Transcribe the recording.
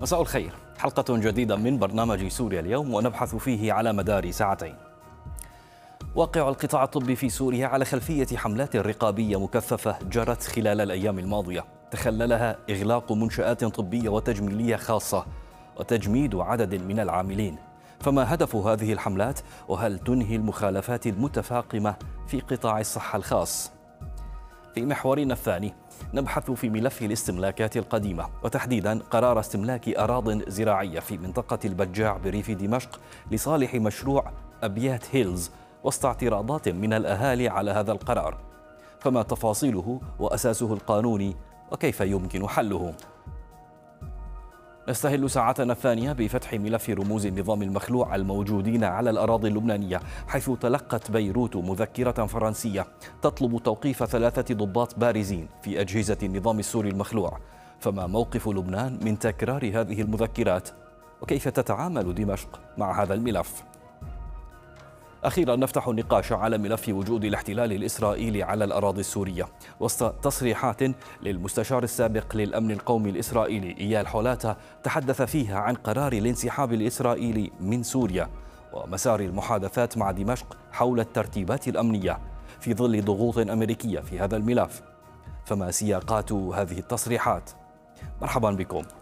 مساء الخير، حلقة جديدة من برنامج سوريا اليوم، ونبحث فيه على مدار ساعتين. واقع القطاع الطبي في سوريا على خلفية حملات رقابية مكثفة جرت خلال الأيام الماضية، تخللها إغلاق منشآت طبية وتجميلية خاصة وتجميد عدد من العاملين. فما هدف هذه الحملات؟ وهل تنهي المخالفات المتفاقمة في قطاع الصحة الخاص؟ في محورنا الثاني نبحث في ملف الاستملاكات القديمة، وتحديدا قرار استملاك أراضٍ زراعية في منطقة البجاع بريف دمشق لصالح مشروع أبيات هيلز، وسط اعتراضات من الأهالي على هذا القرار. فما تفاصيله وأساسه القانوني، وكيف يمكن حله؟ نستهل ساعتنا الثانية بفتح ملف رموز النظام المخلوع الموجودين على الأراضي اللبنانية، حيث تلقت بيروت مذكرة فرنسية تطلب توقيف 3 ضباط بارزين في أجهزة النظام السوري المخلوع. فما موقف لبنان من تكرار هذه المذكرات؟ وكيف تتعامل دمشق مع هذا الملف؟ أخيرا نفتح النقاش على ملف وجود الاحتلال الإسرائيلي على الأراضي السورية، وسط تصريحات للمستشار السابق للأمن القومي الإسرائيلي إيال حولاتا تحدث فيها عن قرار الانسحاب الإسرائيلي من سوريا ومسار المحادثات مع دمشق حول الترتيبات الأمنية في ظل ضغوط أمريكية في هذا الملف. فما سياقات هذه التصريحات؟ مرحبا بكم.